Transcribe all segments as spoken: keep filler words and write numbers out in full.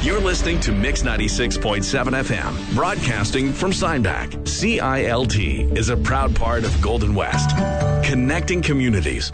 You're listening to Mix ninety-six point seven F M, broadcasting from Steinbach. C I L T is a proud part of Golden West, connecting communities.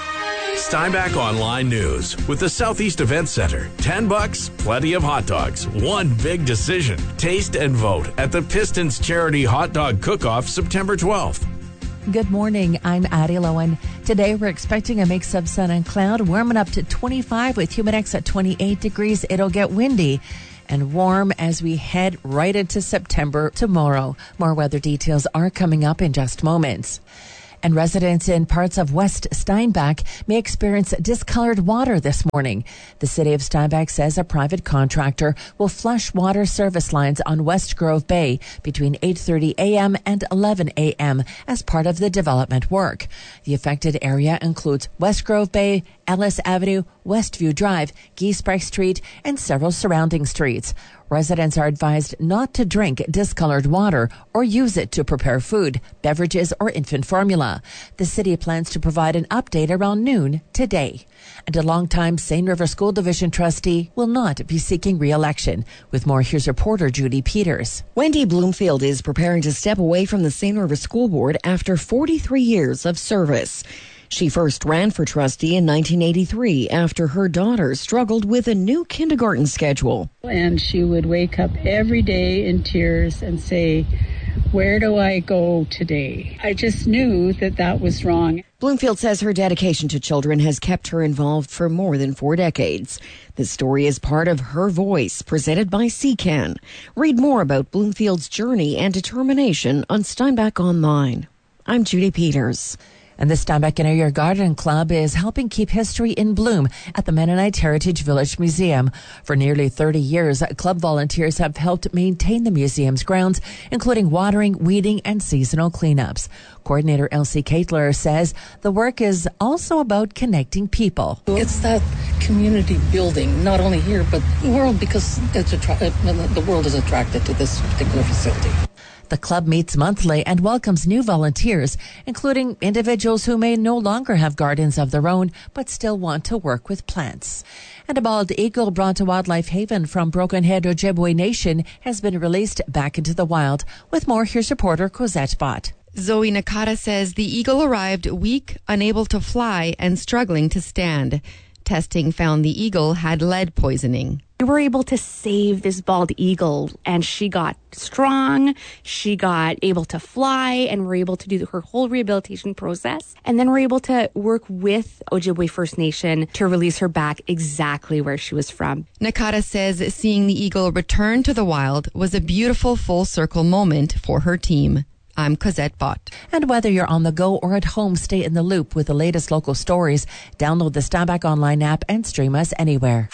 Steinbach Online News with the Southeast Events Center. Ten bucks, plenty of hot dogs, one big decision. Taste and vote at the Pistons Charity Hot Dog Cook-Off September twelfth. Good morning, I'm Addie Lowen. Today we're expecting a mix of sun and cloud, warming up to twenty-five with humidex at twenty-eight degrees. It'll get windy and warm as we head right into September tomorrow. More weather details are coming up in just moments. And residents in parts of West Steinbach may experience discolored water this morning. The city of Steinbach says a private contractor will flush water service lines on West Grove Bay between eight thirty a.m. and eleven a.m. as part of the development work. The affected area includes West Grove Bay, Ellis Avenue, Westview Drive, Giesbrecht Street, and several surrounding streets. Residents are advised not to drink discolored water or use it to prepare food, beverages, or infant formula. The city plans to provide an update around noon today. And a longtime Seine River School Division trustee will not be seeking re-election. With more, here's reporter Judy Peters. Wendy Bloomfield is preparing to step away from the Seine River School Board after forty-three years of service. She first ran for trustee in nineteen eighty-three after her daughter struggled with a new kindergarten schedule. And she would wake up every day in tears and say, "Where do I go today?" I just knew that that was wrong. Bloomfield says her dedication to children has kept her involved for more than four decades. This story is part of Her Voice, presented by C C A N. Read more about Bloomfield's journey and determination on Steinbach Online. I'm Judy Peters. And the Steinbach Inner Year Garden Club is helping keep history in bloom at the Mennonite Heritage Village Museum. For nearly thirty years, club volunteers have helped maintain the museum's grounds, including watering, weeding, and seasonal cleanups. Coordinator Elsie Caitler says the work is also about connecting people. It's that community building, not only here, but the world, because it's attra- the world is attracted to this particular facility. The club meets monthly and welcomes new volunteers, including individuals who may no longer have gardens of their own, but still want to work with plants. And a bald eagle brought to Wildlife Haven from Broken Head Ojibwe Nation has been released back into the wild. With more, here's reporter Cosette Bott. Zoe Nakata says the eagle arrived weak, unable to fly, and struggling to stand. Testing found the eagle had lead poisoning. We were able to save this bald eagle, and she got strong, she got able to fly, and we're able to do her whole rehabilitation process. And then we're able to work with Ojibwe First Nation to release her back exactly where she was from. Nakata says seeing the eagle return to the wild was a beautiful full circle moment for her team. I'm Cosette Bott. And whether you're on the go or at home, stay in the loop with the latest local stories. Download the Steinbach Online app and stream us anywhere.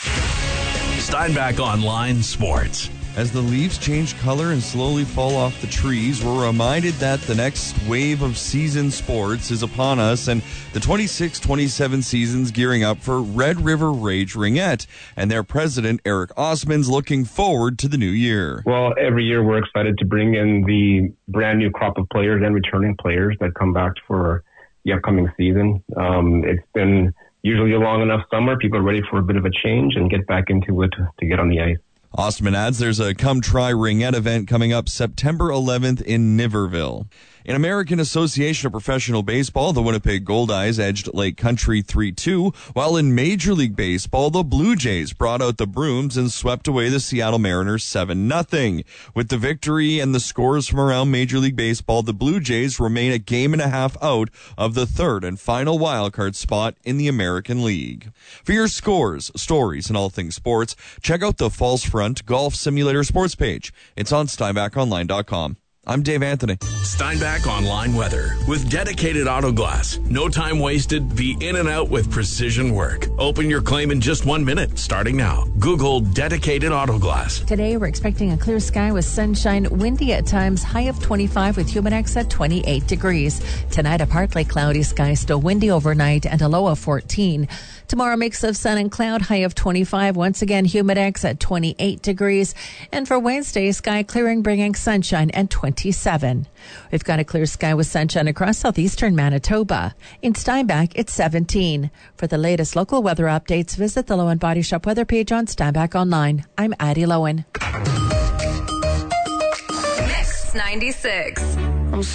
Steinbach Online Sports. As the leaves change color and slowly fall off the trees, we're reminded that the next wave of season sports is upon us, and the twenty-six twenty-seven season's gearing up for Red River Rage Ringette, and their president, Eric Osmond's looking forward to the new year. Well, every year we're excited to bring in the brand new crop of players and returning players that come back for the upcoming season. Um, it's been usually a long enough summer. People are ready for a bit of a change and get back into it to get on the ice. Osmond adds there's a Come Try Ringette event coming up September eleventh in Niverville. In American Association of Professional Baseball, the Winnipeg Goldeyes edged Lake Country three two, while in Major League Baseball, the Blue Jays brought out the brooms and swept away the Seattle Mariners seven nothing. With the victory and the scores from around Major League Baseball, the Blue Jays remain a game and a half out of the third and final wildcard spot in the American League. For your scores, stories, and all things sports, check out the Falls Front Golf Simulator sports page. It's on Steinbach Online dot com. I'm Dave Anthony. Steinbach Online Weather with dedicated auto glass. No time wasted. Be in and out with precision work. Open your claim in just one minute, starting now. Google dedicated auto glass. Today, we're expecting a clear sky with sunshine, windy at times, high of twenty-five with humidex at twenty-eight degrees. Tonight, a partly cloudy sky, still windy overnight, and a low of fourteen. Tomorrow, mix of sun and cloud, high of twenty-five. Once again, humidex at twenty-eight degrees. And for Wednesday, sky clearing, bringing sunshine and twenty. twenty-seven. We've got a clear sky with sunshine across southeastern Manitoba. In Steinbach, it's seventeen. For the latest local weather updates, visit the Lowen Body Shop weather page on Steinbach Online. I'm Addie Lowen. Mix ninety-six.